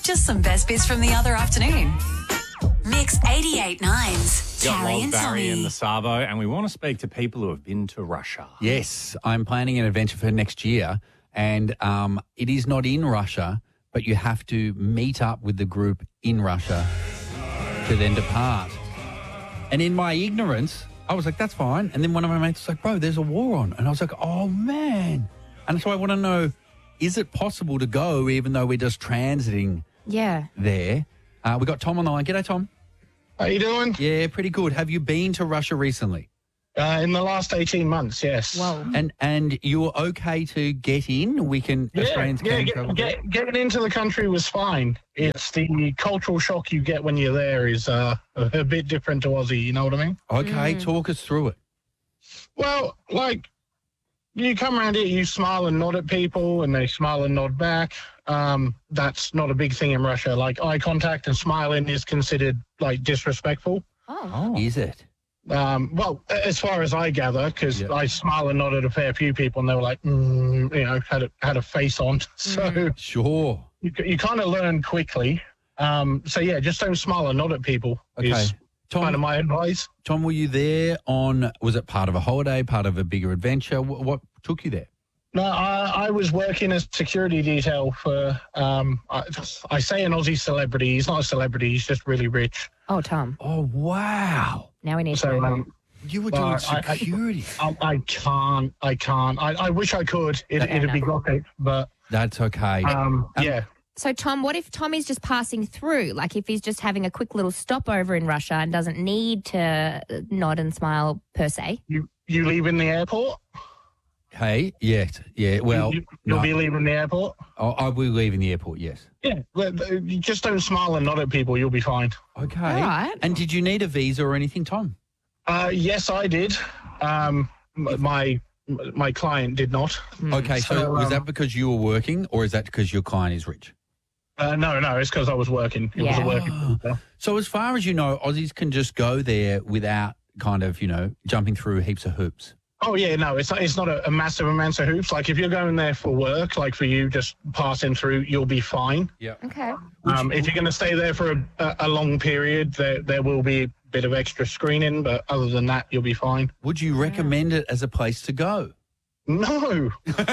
Just some best bits from the other afternoon. Mix 88.9's Got Carrie Loz and Barry Tommy. in the Savo, and we want to speak to people who have been to Russia. Yes, I'm planning an adventure for next year, and it is not in Russia, but you have to meet up with the group in Russia to then depart. And in my ignorance, I was like, that's fine. And then one of my mates was like, bro, there's a war on. And I was like, oh, man. And so I want to know, is it possible to go even though we're just transiting there? We got Tom on the line. G'day, Tom. How you doing? Yeah, pretty good. Have you been to Russia recently? In the last 18 months, yes. Whoa. And you were okay to get in? Australians can travel there? Getting into the country was fine. It's the cultural shock you get when you're there is a bit different to Aussie, you know what I mean? Okay, talk us through it. Well, like, you come around here, you smile and nod at people, and they smile and nod back. That's not a big thing in Russia. Like, eye contact and smiling is considered, like, disrespectful. Oh. Is it? Well, as far as I gather, because I smile and nod at a fair few people, and they were like, had a face on. So Sure. you kind of learn quickly. So yeah, just don't smile and nod at people. Okay. Is kind of my advice. Tom, were you there was it part of a holiday, part of a bigger adventure? What took you there? No, I was working as security detail for, I say an Aussie celebrity. He's not a celebrity. He's just really rich. Oh, Tom. Oh, wow. Now we need to So know. You were doing security. I can't. I wish I could. It'd be gothic, but That's okay. yeah. So, Tom, what if Tommy's just passing through? Like if he's just having a quick little stopover in Russia and doesn't need to nod and smile per se? You leave in the airport? Hey, yes. Yeah, well, You'll be leaving the airport? I will leave in the airport, yes. Yeah. You just don't smile and nod at people. You'll be fine. Okay. All right. And did you need a visa or anything, Tom? Yes, I did. My client did not. Okay, so So, was that because you were working or is that because your client is rich? No, it's because I was working. It was a Yeah. working visa. So as far as you know, Aussies can just go there without kind of, jumping through heaps of hoops. Oh, yeah, no, it's not a massive amount of hoops. Like, if you're going there for work, like for you just passing through, you'll be fine. Yeah. Okay. If you're going to stay there for a long period, there will be a bit of extra screening, but other than that, you'll be fine. Would you recommend it as a place to go? No.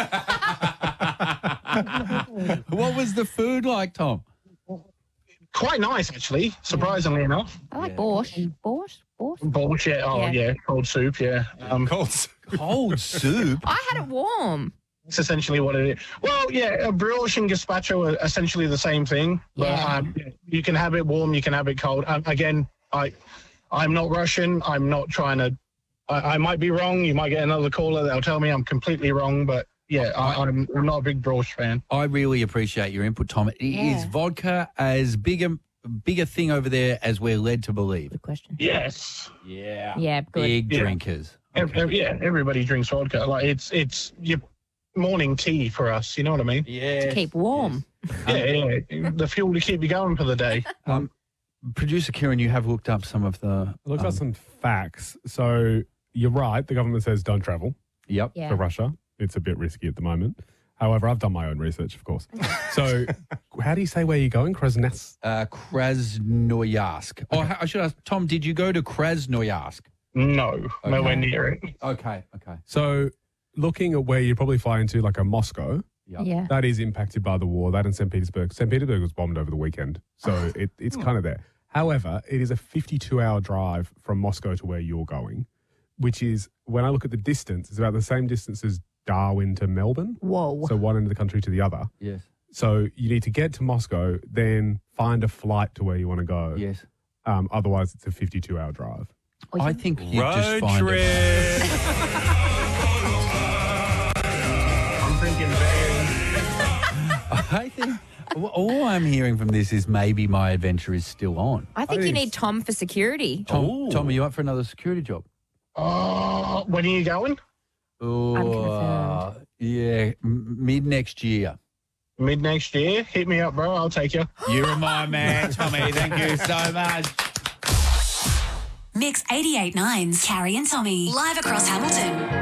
What was the food like, Tom? Quite nice, actually, surprisingly enough. I like borscht. Borscht? Bullshit. Oh, yeah, cold soup, yeah. Cold soup? I had it warm. It's essentially what it is. Well, yeah, brioche and gazpacho are essentially the same thing. But you can have it warm, you can have it cold. Again, I'm not Russian. I'm not trying to... I might be wrong. You might get another caller that'll tell me I'm completely wrong. But, yeah, I'm not a big brioche fan. I really appreciate your input, Tom. Is vodka as big a thing over there as we're led to believe? Good question. Yes. Yeah. Yeah, good. Big Yeah. drinkers. Yeah, everybody drinks vodka. Like, it's your morning tea for us. You know what I mean? Yeah. To keep warm. Yeah. The fuel to keep you going for the day. Producer Kieran, you have looked up some of the... Look at some facts. So you're right. The government says don't travel Yep. Yeah. to Russia. It's a bit risky at the moment. However, I've done my own research, of course. So how do you say where you're going? Krasnoyarsk. Oh, I should ask, Tom, did you go to Krasnoyarsk? No, nowhere near it. Okay. So looking at where you'd probably fly into, like a Moscow, Yep. Yeah. that is impacted by the war. That and St. Petersburg. St. Petersburg was bombed over the weekend. So it's kind of there. However, it is a 52-hour drive from Moscow to where you're going, which is, when I look at the distance, it's about the same distance as Darwin to Melbourne. Whoa. So one end of the country to the other. Yes. So you need to get to Moscow, then find a flight to where you want to go. Yes. Otherwise, it's a 52-hour drive. I think you just Road find trip. it. I'm thinking very... I think all I'm hearing from this is maybe my adventure is still on. I think you need Tom for security. Tom, are you up for another security job? When are you going? Oh, yeah, mid next year. Mid next year? Hit me up, bro. I'll take you. You're my man, Tommy. Thank you so much. Mix 88.9's Carrie and Tommy. Live across Hamilton.